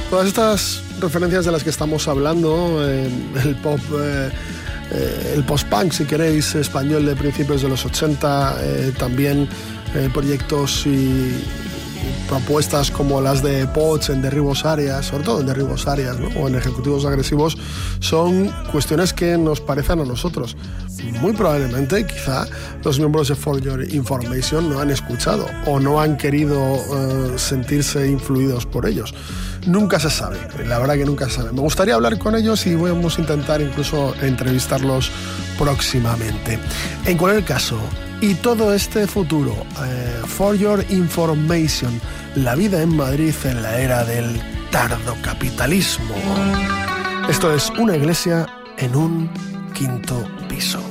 Todas estas referencias de las que estamos hablando, el pop, el post-punk, si queréis, español de principios de los 80, también proyectos y propuestas como las de Pots en Derribos Arias, sobre todo en Derribos Arias, ¿no? O en Ejecutivos Agresivos, son cuestiones que nos parecen a nosotros. Muy probablemente, quizá, los miembros de For Your Information no han escuchado o no han querido sentirse influidos por ellos. Nunca se sabe, la verdad que nunca se sabe. Me gustaría hablar con ellos y vamos a intentar incluso entrevistarlos próximamente. En cualquier caso, y todo este futuro, For Your Information, la vida en Madrid en la era del tardocapitalismo. Esto es Una iglesia en un quinto piso.